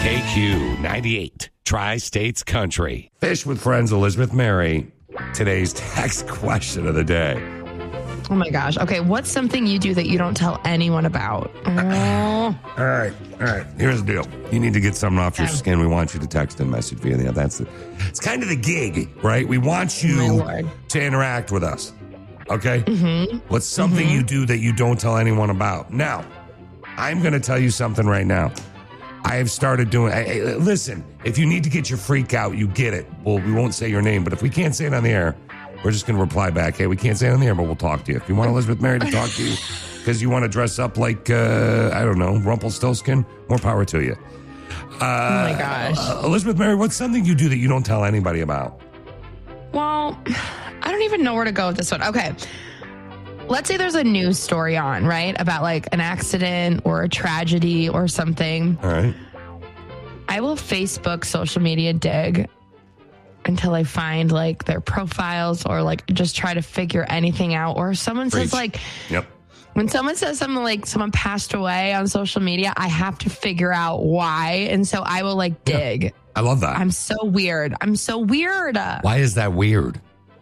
KQ 98, Tri-States Country. Fish with Friends, Elizabeth Mary. Today's text question of the day. Oh my gosh. Okay, what's something you do that you don't tell anyone about? Oh. All right. Here's the deal. You need to get something off your skin. We want you to text and message via the app. It's kind of the gig, right? We want you to interact with us. Okay? Mm-hmm. What's something you do that you don't tell anyone about? Now, I'm going to tell you something right now. I have started doing... listen, if you need to get your freak out, you get it. Well, we won't say your name, but if we can't say it on the air, we're just going to reply back, hey, we can't say it on the air, but we'll talk to you. If you want Elizabeth Mary to talk to you because you want to dress up like, I don't know, Rumpelstiltskin, more power to you. Oh, my gosh. Elizabeth Mary, what's something you do that you don't tell anybody about? Well, I don't even know where to go with this one. Okay. Let's say there's a news story on, right? About like an accident or a tragedy or something. All right. I will Facebook social media dig until I find like their profiles or like just try to figure anything out. Or someone says like, when someone says something like someone passed away on social media, I have to figure out why. And so I will like dig. Yeah. I love that. I'm so weird. Why is that weird?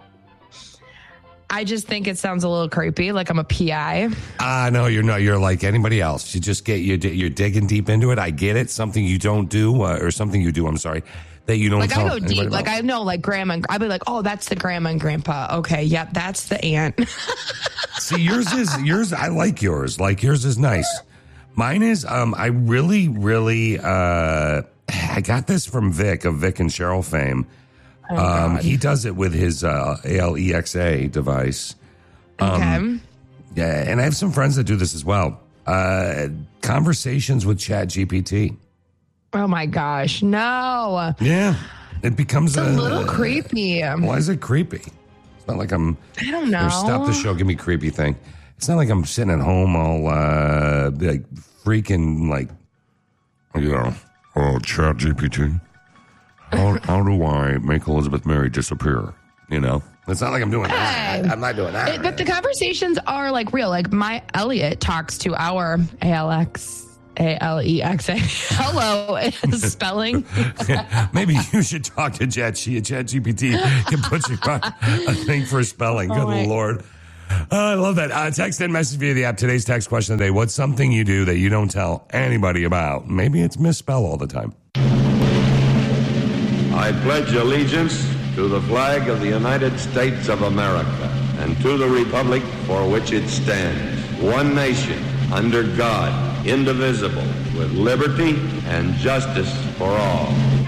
I just think it sounds a little creepy, like I'm a PI. No, you're not. You're like anybody else. You just you're digging deep into it. I get it. Something you don't do, or something you do, I'm sorry, that you don't tell I go deep. About. Like I know, like grandma, I'll be like, oh, that's the grandma and grandpa. Okay, yep, that's the aunt. See, yours, I like yours. Like yours is nice. Mine is, I really, I got this from Vic of Vic and Cheryl fame. He does it with his Alexa device. Okay. Yeah, and I have some friends that do this as well. Conversations with ChatGPT. Oh my gosh, no. Yeah, it becomes a little creepy. Why is it creepy? It's not like I don't know. Stop the show, give me creepy thing. It's not like I'm sitting at home all like freaking like, ChatGPT. How do I make Elizabeth Mary disappear? You know, it's not like I'm doing that. I'm not doing that. But the conversations are like real. Like my Elliot talks to our Alexa. Hello is spelling. Maybe you should talk to ChatGPT. Can put you on a thing for spelling. Good Lord. I love that. Text and message via the app. Today's text question of the day. What's something you do that you don't tell anybody about? Maybe it's misspell all the time. I pledge allegiance to the flag of the United States of America and to the republic for which it stands, one nation, under God, indivisible, with liberty and justice for all.